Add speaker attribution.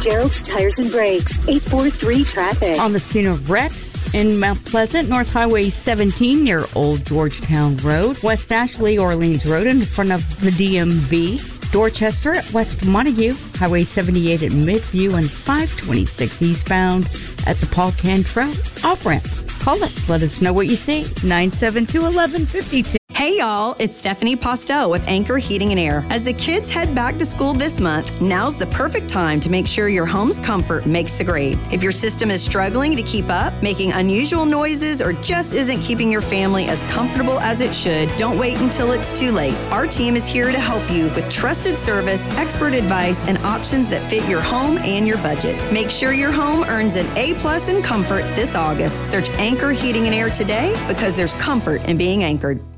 Speaker 1: Gerald's Tires and Brakes, 843-TRAFFIC.
Speaker 2: On the scene of wrecks in Mount Pleasant, North Highway 17 near Old Georgetown Road, West Ashley, Orleans Road in front of the DMV. Dorchester at West Montague, Highway 78 at Midview, and 526 eastbound at the Paul Cantrell off-ramp. Call us. Let us know what you see. 972-1152.
Speaker 3: Hey y'all, it's Stephanie Postel with Anchor Heating and Air. As the kids head back to school this month, now's the perfect time to make sure your home's comfort makes the grade. If your system is struggling to keep up, making unusual noises, or just isn't keeping your family as comfortable as it should, don't wait until it's too late. Our team is here to help you with trusted service, expert advice, and options that fit your home and your budget. Make sure your home earns an A+ in comfort this August. Search Anchor Heating and Air today because there's comfort in being anchored.